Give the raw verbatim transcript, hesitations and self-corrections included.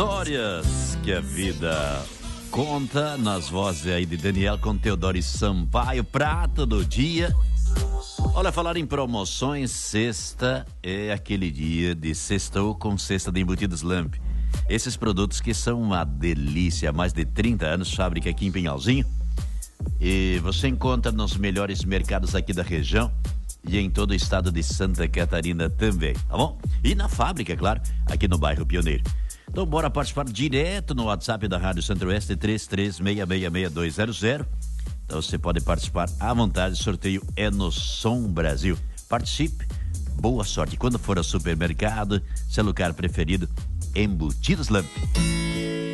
Histórias que a vida conta, nas vozes aí de Daniel com Teodoro Sampaio, prato do dia. Olha, falar em promoções, sexta é aquele dia de sextou com cesta de embutidos Lamp. Esses produtos que são uma delícia, há mais de trinta anos, fábrica aqui em Pinhalzinho. E você encontra nos melhores mercados aqui da região e em todo o estado de Santa Catarina também, tá bom? E na fábrica, claro, aqui no bairro Pioneiro. Então bora participar direto no WhatsApp da Rádio Centro-Oeste, três três seis seis seis dois zero zero. Então você pode participar à vontade, o sorteio é no Som Brasil. Participe, boa sorte. Quando for ao supermercado, seu lugar preferido, Embutidos Lamp.